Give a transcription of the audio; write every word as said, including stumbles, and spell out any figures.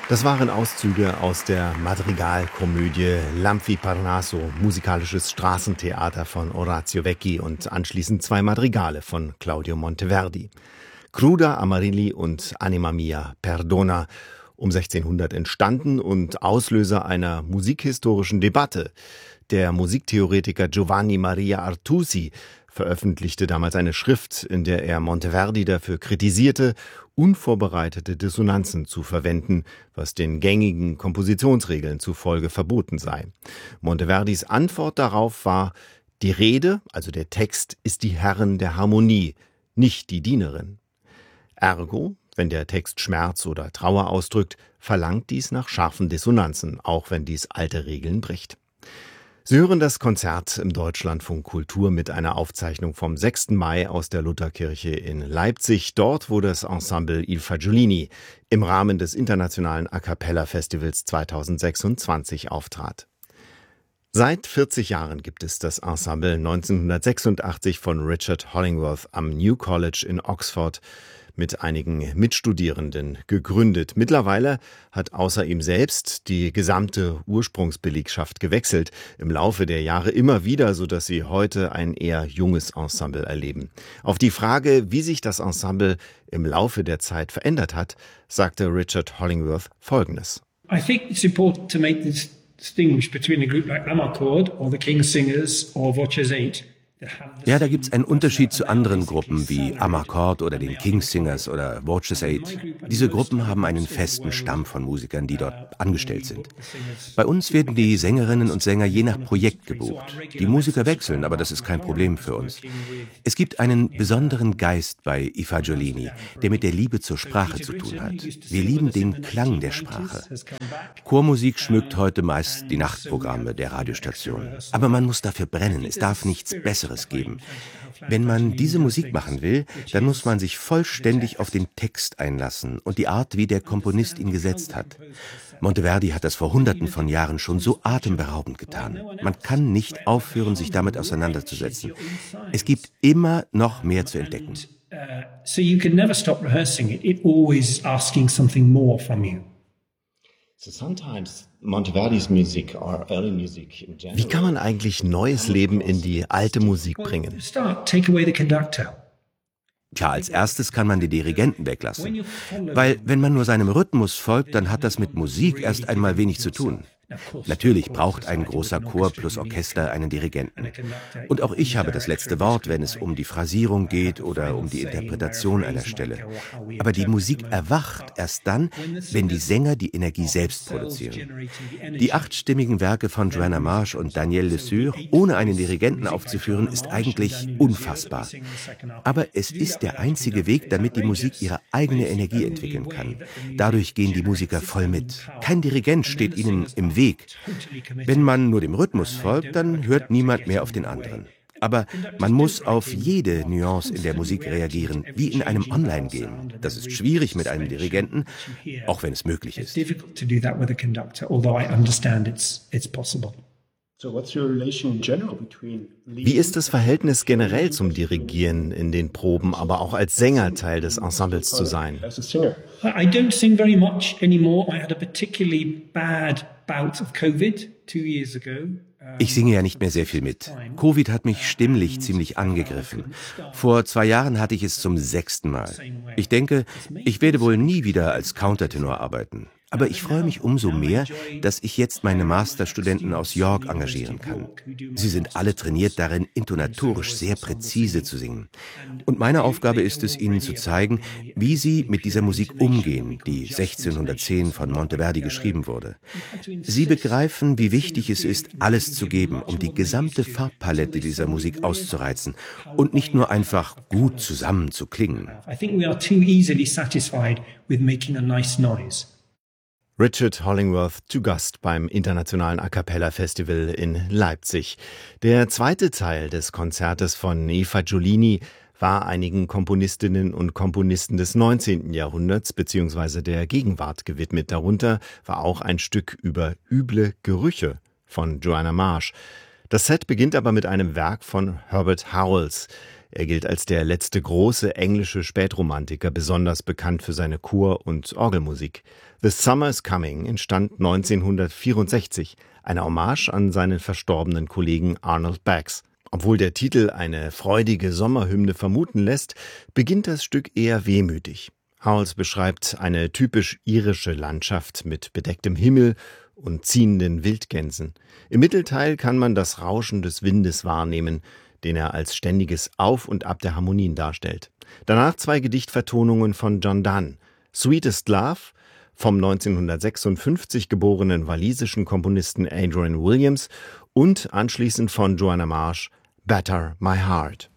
Das waren Auszüge aus der Madrigalkomödie L'Amphiparnaso, musikalisches Straßentheater von Orazio Vecchi und anschließend zwei Madrigale von Claudio Monteverdi. Cruda Amarilli und Anima Mia Perdona, um sechzehnhundert entstanden und Auslöser einer musikhistorischen Debatte. Der Musiktheoretiker Giovanni Maria Artusi veröffentlichte damals eine Schrift, in der er Monteverdi dafür kritisierte, unvorbereitete Dissonanzen zu verwenden, was den gängigen Kompositionsregeln zufolge verboten sei. Monteverdis Antwort darauf war: Die Rede, also der Text, ist die Herrin der Harmonie, nicht die Dienerin. Ergo, wenn der Text Schmerz oder Trauer ausdrückt, verlangt dies nach scharfen Dissonanzen, auch wenn dies alte Regeln bricht. Sie hören das Konzert im Deutschlandfunk Kultur mit einer Aufzeichnung vom sechsten Mai aus der Lutherkirche in Leipzig, dort wo das Ensemble Il Fagiolini im Rahmen des Internationalen A Cappella Festivals zweitausendsechsundzwanzig auftrat. Seit vierzig Jahren gibt es das Ensemble, neunzehnhundertsechsundachtzig von Richard Hollingworth am New College in Oxford mit einigen Mitstudierenden gegründet. Mittlerweile hat außer ihm selbst die gesamte Ursprungsbelegschaft gewechselt, im Laufe der Jahre immer wieder, sodass sie heute ein eher junges Ensemble erleben. Auf die Frage, wie sich das Ensemble im Laufe der Zeit verändert hat, sagte Richard Hollingworth Folgendes. I think it's important to make this distinguish between a group like Amarcord or the King's Singers or Voces eight. Ja, da gibt's einen Unterschied zu anderen Gruppen wie Amarcord oder den King's Singers oder Voces eight. Diese Gruppen haben einen festen Stamm von Musikern, die dort angestellt sind. Bei uns werden die Sängerinnen und Sänger je nach Projekt gebucht. Die Musiker wechseln, aber das ist kein Problem für uns. Es gibt einen besonderen Geist bei I Fagiolini, der mit der Liebe zur Sprache zu tun hat. Wir lieben den Klang der Sprache. Chormusik schmückt heute meist die Nachtprogramme der Radiostationen. Aber man muss dafür brennen, es darf nichts Besseres geben. Wenn man diese Musik machen will, dann muss man sich vollständig auf den Text einlassen und die Art, wie der Komponist ihn gesetzt hat. Monteverdi hat das vor Hunderten von Jahren schon so atemberaubend getan. Man kann nicht aufhören, sich damit auseinanderzusetzen. Es gibt immer noch mehr zu entdecken. So you can never stop rehearsing it. It always is asking something more from you. So sometimes Monteverdis music or early music in general. Wie kann man eigentlich neues Leben in die alte Musik bringen? Start, take away the conductor. Tja, als erstes kann man die Dirigenten weglassen. Weil wenn man nur seinem Rhythmus folgt, dann hat das mit Musik erst einmal wenig zu tun. Natürlich braucht ein großer Chor plus Orchester einen Dirigenten. Und auch ich habe das letzte Wort, wenn es um die Phrasierung geht oder um die Interpretation einer Stelle. Aber die Musik erwacht erst dann, wenn die Sänger die Energie selbst produzieren. Die achtstimmigen Werke von Joanna Marsh und Daniel Le Sur ohne einen Dirigenten aufzuführen, ist eigentlich unfassbar. Aber es ist der einzige Weg, damit die Musik ihre eigene Energie entwickeln kann. Dadurch gehen die Musiker voll mit. Kein Dirigent steht ihnen im Weg. Wenn man nur dem Rhythmus folgt, dann hört niemand mehr auf den anderen. Aber man muss auf jede Nuance in der Musik reagieren, wie in einem Online-Game. Das ist schwierig mit einem Dirigenten, auch wenn es möglich ist. Wie ist das Verhältnis generell zum Dirigieren in den Proben, aber auch als Sänger Teil des Ensembles zu sein? I don't sing very much anymore. I had a particularly bad bout of COVID two years ago. Ich singe ja nicht mehr sehr viel mit. Covid hat mich stimmlich ziemlich angegriffen. Vor zwei Jahren hatte ich es zum sechsten Mal. Ich denke, ich werde wohl nie wieder als Countertenor arbeiten. Aber ich freue mich umso mehr, dass ich jetzt meine Masterstudenten aus York engagieren kann. Sie sind alle trainiert darin, intonatorisch sehr präzise zu singen. Und meine Aufgabe ist es, ihnen zu zeigen, wie sie mit dieser Musik umgehen, die sechzehnhundertzehn von Monteverdi geschrieben wurde. Sie begreifen, wie wichtig es ist, alles zu geben, um die gesamte Farbpalette dieser Musik auszureizen und nicht nur einfach gut zusammen zu klingen. I think we are too easily satisfied with making a nice noise. Richard Hollingworth zu Gast beim Internationalen A Cappella Festival in Leipzig. Der zweite Teil des Konzertes von I Fagiolini war einigen Komponistinnen und Komponisten des neunzehnten Jahrhunderts bzw. der Gegenwart gewidmet. Darunter war auch ein Stück über üble Gerüche von Joanna Marsh. Das Set beginnt aber mit einem Werk von Herbert Howells. Er gilt als der letzte große englische Spätromantiker, besonders bekannt für seine Chor- und Orgelmusik. The Summer's Coming entstand neunzehnhundertvierundsechzig, eine Hommage an seinen verstorbenen Kollegen Arnold Bax. Obwohl der Titel eine freudige Sommerhymne vermuten lässt, beginnt das Stück eher wehmütig. Howells beschreibt eine typisch irische Landschaft mit bedecktem Himmel und ziehenden Wildgänsen. Im Mittelteil kann man das Rauschen des Windes wahrnehmen, den er als ständiges Auf und Ab der Harmonien darstellt. Danach zwei Gedichtvertonungen von John Donne. Sweetest Love vom neunzehnhundertsechsundfünfzig geborenen walisischen Komponisten Adrian Williams und anschließend von Joanna Marsh Better My Heart.